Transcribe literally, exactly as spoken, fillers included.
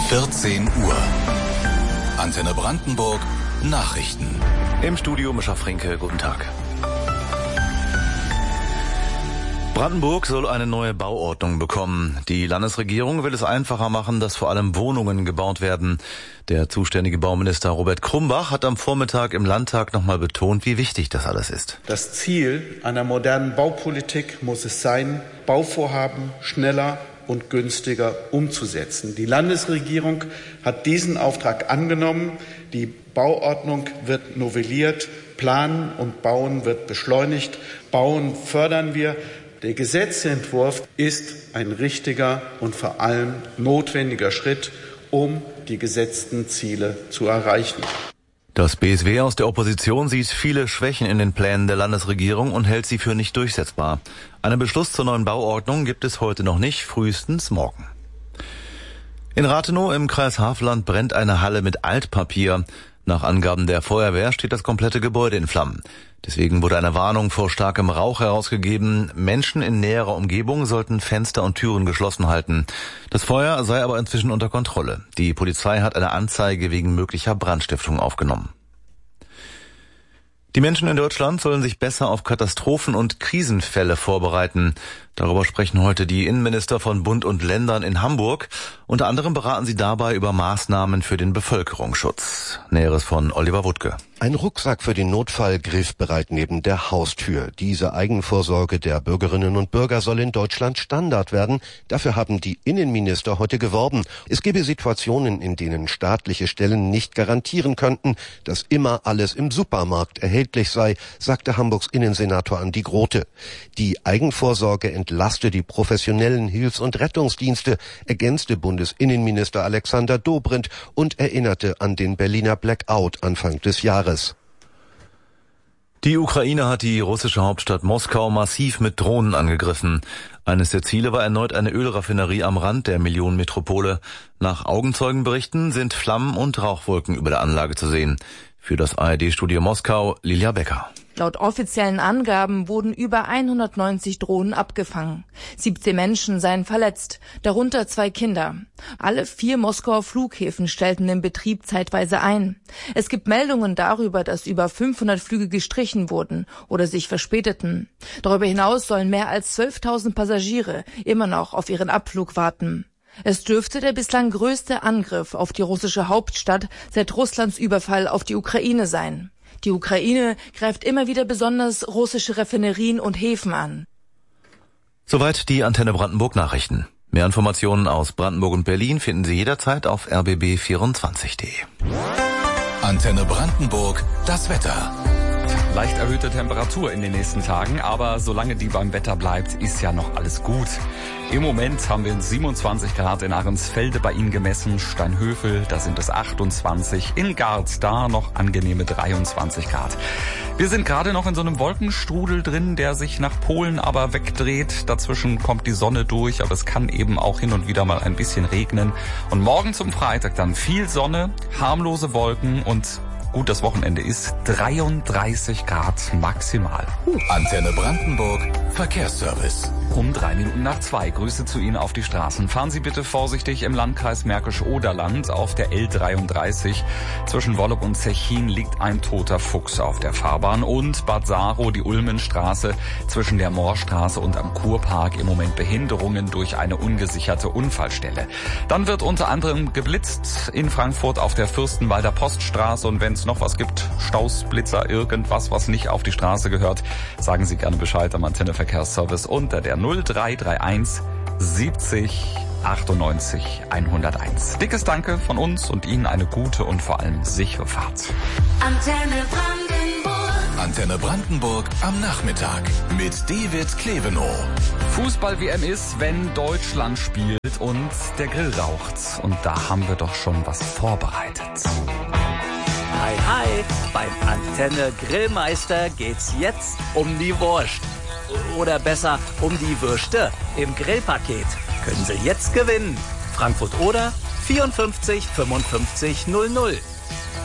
vierzehn Uhr. Antenne Brandenburg Nachrichten. Im Studio Mischa Frinke, guten Tag. Brandenburg soll eine neue Bauordnung bekommen. Die Landesregierung will es einfacher machen, dass vor allem Wohnungen gebaut werden. Der zuständige Bauminister Robert Krumbach hat am Vormittag im Landtag nochmal betont, wie wichtig das alles ist. Das Ziel einer modernen Baupolitik muss es sein, Bauvorhaben schneller und günstiger umzusetzen. Die Landesregierung hat diesen Auftrag angenommen. Die Bauordnung wird novelliert. Planen und Bauen wird beschleunigt. Bauen fördern wir. Der Gesetzentwurf ist ein richtiger und vor allem notwendiger Schritt, um die gesetzten Ziele zu erreichen. Das B S W aus der Opposition sieht viele Schwächen in den Plänen der Landesregierung und hält sie für nicht durchsetzbar. Einen Beschluss zur neuen Bauordnung gibt es heute noch nicht, frühestens morgen. In Rathenow im Kreis Havelland brennt eine Halle mit Altpapier. Nach Angaben der Feuerwehr steht das komplette Gebäude in Flammen. Deswegen wurde eine Warnung vor starkem Rauch herausgegeben. Menschen in näherer Umgebung sollten Fenster und Türen geschlossen halten. Das Feuer sei aber inzwischen unter Kontrolle. Die Polizei hat eine Anzeige wegen möglicher Brandstiftung aufgenommen. Die Menschen in Deutschland sollen sich besser auf Katastrophen- und Krisenfälle vorbereiten. Darüber sprechen heute die Innenminister von Bund und Ländern in Hamburg. Unter anderem beraten sie dabei über Maßnahmen für den Bevölkerungsschutz. Näheres von Oliver Wuttke. Ein Rucksack für den Notfall griffbereit neben der Haustür. Diese Eigenvorsorge der Bürgerinnen und Bürger soll in Deutschland Standard werden. Dafür haben die Innenminister heute geworben. Es gebe Situationen, in denen staatliche Stellen nicht garantieren könnten, dass immer alles im Supermarkt erhältlich sei, sagte Hamburgs Innensenator Andi Grote. Die Eigenvorsorge entlaste die professionellen Hilfs- und Rettungsdienste, ergänzte Bundesinnenminister Alexander Dobrindt und erinnerte an den Berliner Blackout Anfang des Jahres. Die Ukraine hat die russische Hauptstadt Moskau massiv mit Drohnen angegriffen. Eines der Ziele war erneut eine Ölraffinerie am Rand der Millionenmetropole. Nach Augenzeugenberichten sind Flammen und Rauchwolken über der Anlage zu sehen. Für das A R D-Studio Moskau, Lilia Becker. Laut offiziellen Angaben wurden über hundertneunzig Drohnen abgefangen. siebzehn Menschen seien verletzt, darunter zwei Kinder. Alle vier Moskauer Flughäfen stellten den Betrieb zeitweise ein. Es gibt Meldungen darüber, dass über fünfhundert Flüge gestrichen wurden oder sich verspäteten. Darüber hinaus sollen mehr als zwölftausend Passagiere immer noch auf ihren Abflug warten. Es dürfte der bislang größte Angriff auf die russische Hauptstadt seit Russlands Überfall auf die Ukraine sein. Die Ukraine greift immer wieder besonders russische Raffinerien und Häfen an. Soweit die Antenne Brandenburg Nachrichten. Mehr Informationen aus Brandenburg und Berlin finden Sie jederzeit auf r b b vierundzwanzig punkt d e. Antenne Brandenburg, das Wetter. Leicht erhöhte Temperatur in den nächsten Tagen, aber solange die beim Wetter bleibt, ist ja noch alles gut. Im Moment haben wir siebenundzwanzig Grad in Ahrensfelde bei Ihnen gemessen, Steinhöfel, da sind es achtundzwanzig, in Garz, da noch angenehme dreiundzwanzig Grad. Wir sind gerade noch in so einem Wolkenstrudel drin, der sich nach Polen aber wegdreht. Dazwischen kommt die Sonne durch, aber es kann eben auch hin und wieder mal ein bisschen regnen. Und morgen zum Freitag dann viel Sonne, harmlose Wolken und gut, das Wochenende ist dreiunddreißig Grad maximal. Antenne Brandenburg, Verkehrsservice. Um drei Minuten nach zwei. Grüße zu Ihnen auf die Straßen. Fahren Sie bitte vorsichtig im Landkreis Märkisch-Oderland auf der L dreiunddreißig. Zwischen Wollop und Zechin liegt ein toter Fuchs auf der Fahrbahn. Und Bad Saro, die Ulmenstraße zwischen der Moorstraße und am Kurpark im Moment Behinderungen durch eine ungesicherte Unfallstelle. Dann wird unter anderem geblitzt in Frankfurt auf der Fürstenwalder Poststraße. Und wenn es noch was gibt, Staus, Blitzer, irgendwas, was nicht auf die Straße gehört, sagen Sie gerne Bescheid am Antenne Verkehrsservice unter der null drei drei eins siebzig achtundneunzig hunderteins. Dickes Danke von uns und Ihnen eine gute und vor allem sichere Fahrt. Antenne Brandenburg. Antenne Brandenburg am Nachmittag mit David Klevenow. Fußball-W M ist, wenn Deutschland spielt und der Grill raucht. Und da haben wir doch schon was vorbereitet. Hi, hi, beim Antenne Grillmeister geht's jetzt um die Wurst. Oder besser, um die Würste im Grillpaket. Können Sie jetzt gewinnen. Frankfurt oder vierundfünfzig fünfundfünfzig null null.